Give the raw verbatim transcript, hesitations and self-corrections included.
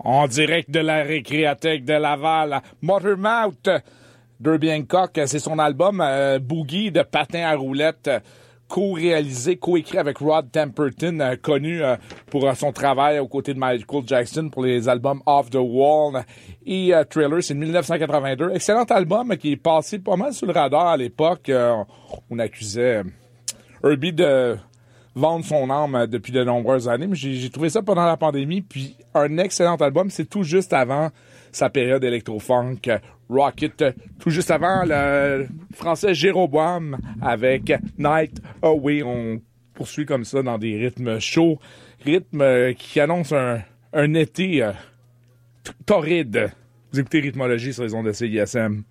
En direct de la récréathèque de Laval, Motormouth, Derby Hancock, c'est son album euh, Boogie de patin à roulettes, euh, co-réalisé, co-écrit avec Rod Temperton, euh, connu euh, pour euh, son travail aux côtés de Michael Jackson pour les albums Off the Wall et euh, Thriller. C'est de dix-neuf cent quatre-vingt-deux. Excellent album qui est passé pas mal sous le radar à l'époque. Euh, on accusait euh, Herbie de vendre son âme depuis de nombreuses années, mais j'ai, j'ai trouvé ça pendant la pandémie, puis un excellent album. C'est tout juste avant sa période électro-funk rocket, tout juste avant le français Jéroboam avec Night Away. On poursuit comme ça dans des rythmes chauds, rythmes qui annoncent un, un été euh, torride. Vous écoutez Rythmologie sur les ondes de C I S M.